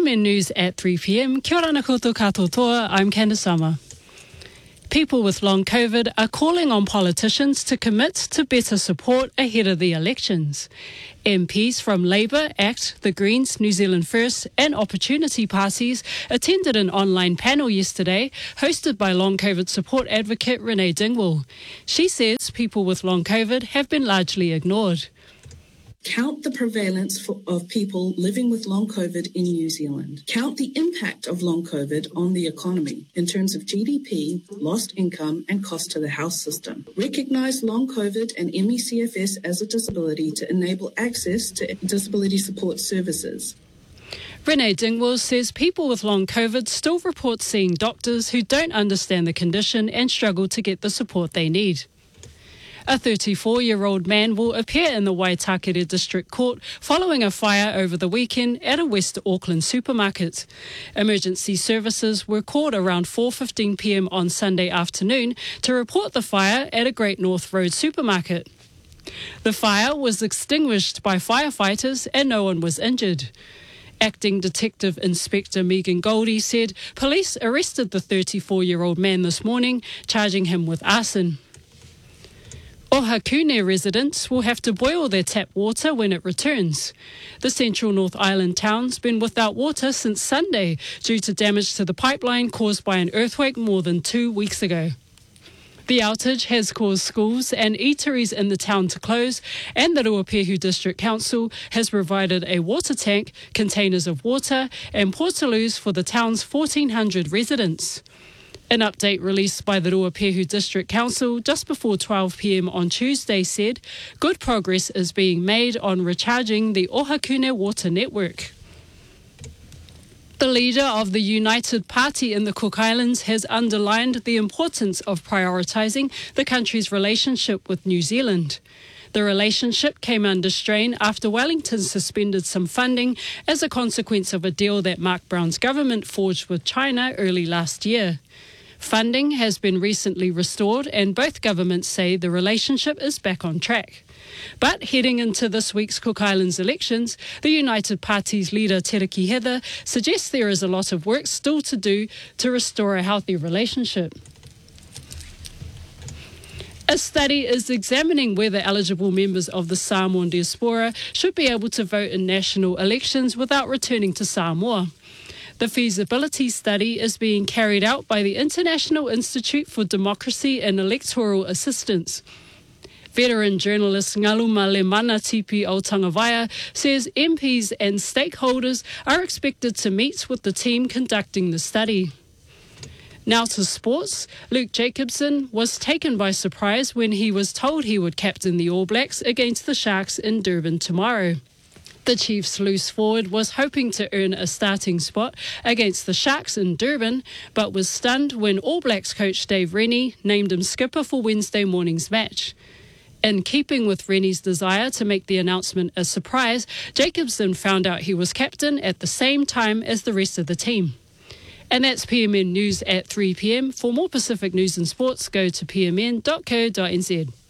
PMN News at 3 p.m. Kia ora na koutou katoa toa, I'm Candice Summer. People with long COVID are calling on politicians to commit to better support ahead of the elections. MPs from Labour, ACT, the Greens, New Zealand First and Opportunity parties attended an online panel yesterday hosted by long COVID support advocate Renee Dingwall. She says people with long COVID have been largely ignored. Count the prevalence of people living with long COVID in New Zealand. Count the impact of long COVID on the economy in terms of GDP, lost income and cost to the health system. Recognise long COVID and ME/CFS as a disability to enable access to disability support services. Renee Dingwall says people with long COVID still report seeing doctors who don't understand the condition and struggle to get the support they need. A 34-year-old man will appear in the Waitakere District Court following a fire over the weekend at a West Auckland supermarket. Emergency services were called around 4:15 p.m. on Sunday afternoon to report the fire at a Great North Road supermarket. The fire was extinguished by firefighters and no one was injured. Acting Detective Inspector Megan Goldie said police arrested the 34-year-old man this morning, charging him with arson. Ohakune residents will have to boil their tap water when it returns. The central North Island town's been without water since Sunday due to damage to the pipeline caused by an earthquake more than 2 weeks ago. The outage has caused schools and eateries in the town to close, and the Ruapehu District Council has provided a water tank, containers of water and portaloos for the town's 1,400 residents. An update released by the Ruapehu District Council just before 12 p.m. on Tuesday said good progress is being made on recharging the Ohakune water network. The leader of the United Party in the Cook Islands has underlined the importance of prioritising the country's relationship with New Zealand. The relationship came under strain after Wellington suspended some funding as a consequence of a deal that Mark Brown's government forged with China early last year. Funding has been recently restored and both governments say the relationship is back on track. But heading into this week's Cook Islands elections, the United Party's leader Tereki Heather suggests there is a lot of work still to do to restore a healthy relationship. A study is examining whether eligible members of the Samoan diaspora should be able to vote in national elections without returning to Samoa. The feasibility study is being carried out by the International Institute for Democracy and Electoral Assistance. Veteran journalist Ngaluma Lemana Tipi o Tangawaya says MPs and stakeholders are expected to meet with the team conducting the study. Now to sports. Luke Jacobson was taken by surprise when he was told he would captain the All Blacks against the Sharks in Durban tomorrow. The Chiefs' loose forward was hoping to earn a starting spot against the Sharks in Durban, but was stunned when All Blacks coach Dave Rennie named him skipper for Wednesday morning's match. In keeping with Rennie's desire to make the announcement a surprise, Jacobson found out he was captain at the same time as the rest of the team. And that's PMN News at 3 p.m. For more Pacific news and sports, go to pmn.co.nz.